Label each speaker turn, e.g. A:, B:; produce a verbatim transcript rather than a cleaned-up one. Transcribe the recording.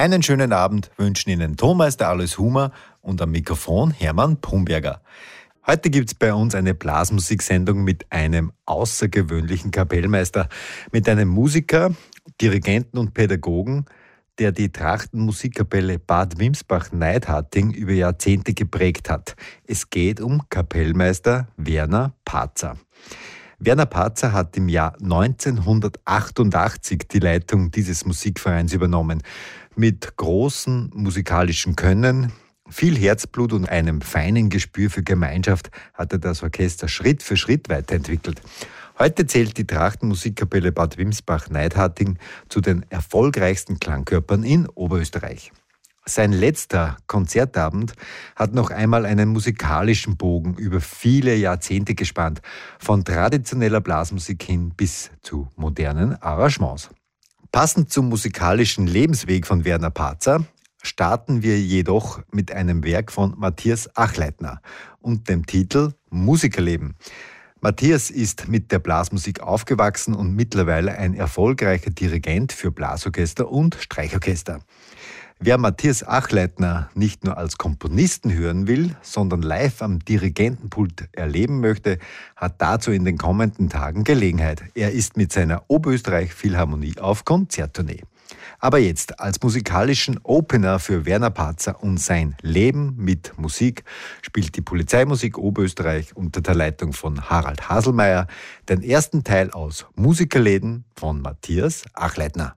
A: Einen schönen Abend wünschen Ihnen Tonmeister Alois Humer und am Mikrofon Hermann Pumberger. Heute gibt es bei uns eine Blasmusiksendung mit einem außergewöhnlichen Kapellmeister, mit einem Musiker, Dirigenten und Pädagogen, der die Trachtenmusikkapelle Bad Wimsbach-Neidharting über Jahrzehnte geprägt hat. Es geht um Kapellmeister Werner Patzer. Werner Patzer hat im Jahr neunzehnhundertachtundachtzig die Leitung dieses Musikvereins übernommen. Mit großem musikalischen Können, viel Herzblut und einem feinen Gespür für Gemeinschaft hat er das Orchester Schritt für Schritt weiterentwickelt. Heute zählt die Trachtenmusikkapelle Bad Wimsbach-Neidharting zu den erfolgreichsten Klangkörpern in Oberösterreich. Sein letzter Konzertabend hat noch einmal einen musikalischen Bogen über viele Jahrzehnte gespannt, von traditioneller Blasmusik hin bis zu modernen Arrangements. Passend zum musikalischen Lebensweg von Werner Patzer starten wir jedoch mit einem Werk von Matthias Achleitner und dem Titel Musikerleben. Matthias ist mit der Blasmusik aufgewachsen und mittlerweile ein erfolgreicher Dirigent für Blasorchester und Streichorchester. Wer Matthias Achleitner nicht nur als Komponisten hören will, sondern live am Dirigentenpult erleben möchte, hat dazu in den kommenden Tagen Gelegenheit. Er ist mit seiner Oberösterreich Philharmonie auf Konzerttournee. Aber jetzt als musikalischen Opener für Werner Patzer und sein Leben mit Musik spielt die Polizeimusik Oberösterreich unter der Leitung von Harald Haselmeier den ersten Teil aus Musikerleben von Matthias Achleitner.